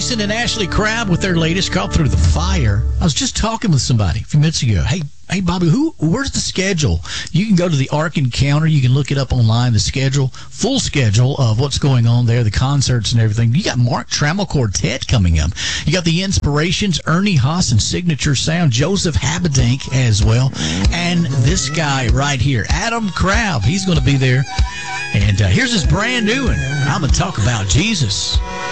Jason and Ashley Crabb with their latest called Through the Fire. I was just talking with somebody a few minutes ago. Hey, Bobby, where's the schedule? You can go to the Ark Encounter. You can look it up online, the schedule, full schedule of what's going on there, the concerts and everything. You got Mark Trammell Quartet coming up. You got the Inspirations, Ernie Haas and Signature Sound, Joseph Habedank as well, and this guy right here, Adam Crabb. He's going to be there. And here's his brand new one. I'm going to talk about Jesus.